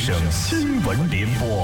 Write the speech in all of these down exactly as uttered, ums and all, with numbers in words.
省新闻联播。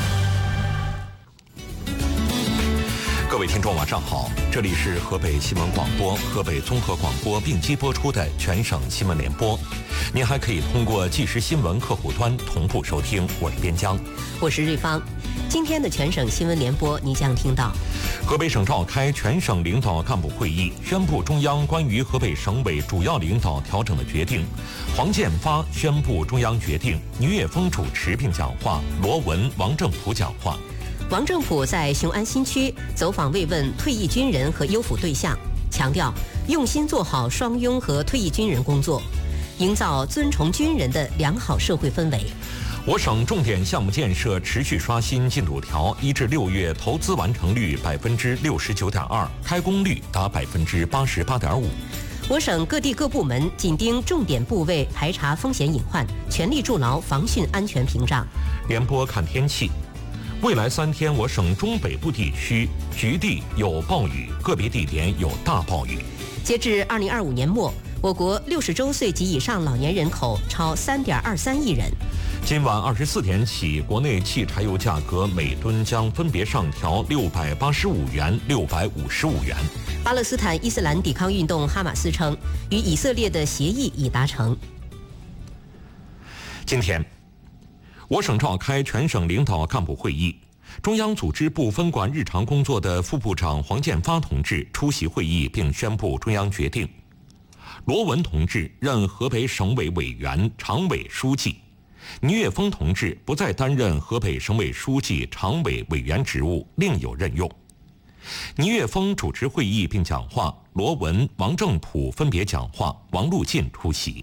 各位听众晚上好，这里是河北新闻广播、河北综合广播并机播出的全省新闻联播。您还可以通过即时新闻客户端同步收听。我是边疆， 我是瑞芳。今天的全省新闻联播，你将听到： 河北省召开全省领导干部会议，宣布中央关于河北省委主要领导调整的决定。黄建发宣布中央决定，倪岳峰主持并讲话，罗文、王正普讲话。 王正普在雄安新区走访慰问退役军人和优抚对象，强调用心做好双拥和退役军人工作，营造尊崇军人的良好社会氛围。 我省重点项目建设持续刷新进度条，一至六月投资完成率百分之六十九点二，开工率达百分之八十八点五。 我省各地各部门紧盯重点部位，排查风险隐患，全力筑牢防汛安全屏障。 联播看天气。未来三天，我省中北部地区局地有暴雨，个别地点有大暴雨。 截至二零二五年末，我国六十周岁及以上老年人口超三点二三亿人。 今晚二十四点起，国内汽柴油价格每吨将分别上调六百八十五元、六百五十五元。 巴勒斯坦伊斯兰抵抗运动哈马斯称，与以色列的协议已达成。 今天，我省召开全省领导干部会议，中央组织部分管日常工作的副部长黄建发同志出席会议并宣布中央决定。罗文同志任河北省委委员、常委书记，倪岳峰同志不再担任河北省委书记、常委委员职务，另有任用。倪岳峰主持会议并讲话，罗文、王正普分别讲话，王路进出席。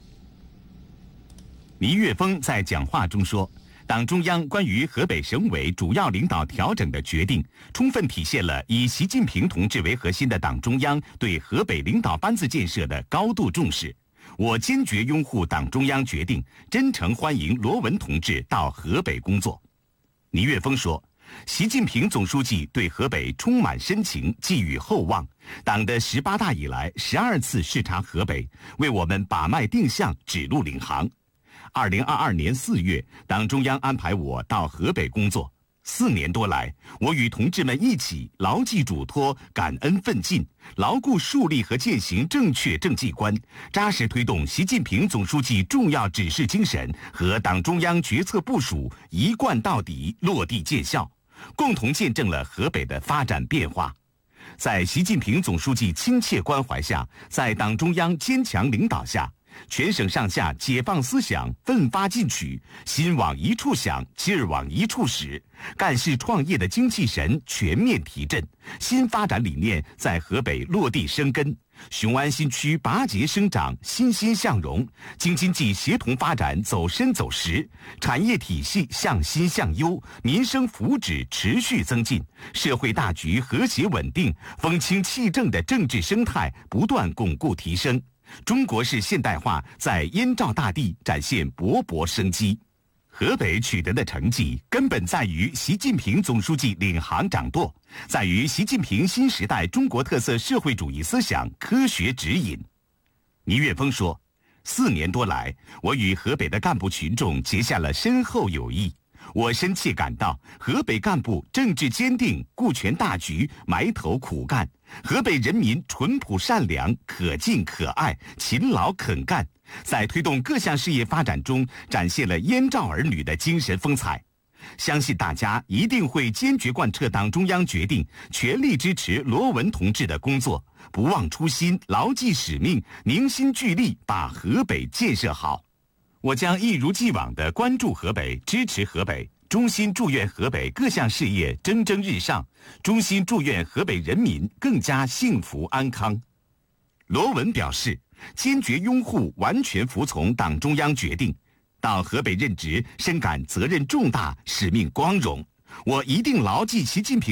倪岳峰在讲话中说，党中央关于河北省委主要领导调整的决定，充分体现了以习近平同志为核心的党中央对河北领导班子建设的高度重视。我坚决拥护党中央决定，真诚欢迎罗文同志到河北工作。倪岳峰说，习近平总书记对河北充满深情，寄予厚望。党的十八大以来十二次视察河北，为我们把脉定向，指路领航。二零二二年四月，党中央安排我到河北工作。四年多来，我与同志们一起牢记嘱托，感恩奋进，牢固树立和践行正确政绩观，扎实推动习近平总书记重要指示精神和党中央决策部署一贯到底，落地见效，共同见证了河北的发展变化。在习近平总书记亲切关怀下，在党中央坚强领导下，全省上下解放思想，奋发进取，心往一处想，劲儿往一处使，干事创业的精气神全面提振，新发展理念在河北落地生根，雄安新区拔节生长，欣欣向荣，京津冀协同发展走深走实，产业体系向新向优，民生福祉持续增进，社会大局和谐稳定，风清气正的政治生态不断巩固提升。中国式现代化在燕赵大地展现勃勃生机。河北取得的成绩根本在于习近平总书记领航掌舵，在于习近平新时代中国特色社会主义思想科学指引。倪岳峰说，四年多来，我与河北的干部群众结下了深厚友谊。我深切感到，河北干部政治坚定，顾全大局，埋头苦干；河北人民淳朴善良，可敬可爱，勤劳肯干，在推动各项事业发展中展现了燕赵儿女的精神风采。相信大家一定会坚决贯彻党中央决定，全力支持罗文同志的工作，不忘初心，牢记使命，凝心聚力，把河北建设好。我将一如既往地关注河北，支持河北，衷心祝愿河北各项事业蒸蒸日上，衷心祝愿河北人民更加幸福安康。罗文表示，坚决拥护、完全服从党中央决定，到河北任职，深感责任重大，使命光荣。我一定牢记习近平